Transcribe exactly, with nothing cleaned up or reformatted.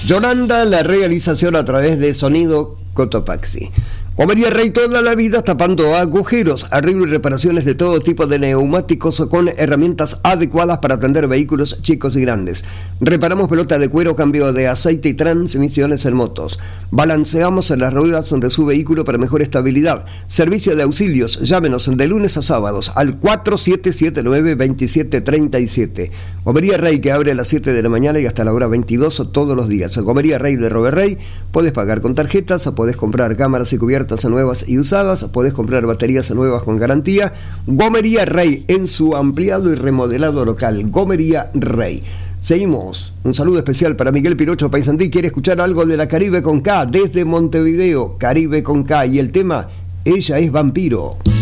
Yolanda, la realización a través de Sonido Cotopaxi. Gomería Rey, toda la vida tapando agujeros, arreglo y reparaciones de todo tipo de neumáticos con herramientas adecuadas para atender vehículos chicos y grandes. Reparamos pelota de cuero, cambio de aceite y transmisiones en motos. Balanceamos en las ruedas de su vehículo para mejor estabilidad. Servicio de auxilios, llámenos de lunes a sábados al cuatro siete siete nueve, dos siete tres siete. Gomería Rey, que abre a las siete de la mañana y hasta la hora veintidós todos los días. Gomería Rey de Robert Rey, podés pagar con tarjetas, podés comprar cámaras y cubiertas nuevas y usadas, podés comprar baterías nuevas con garantía. Gomería Rey en su ampliado y remodelado local. Gomería Rey. Seguimos. Un saludo especial para Miguel Pirocho Paysandí. Quiere escuchar algo de la Caribe con K desde Montevideo. Caribe con K y el tema Ella es Vampiro.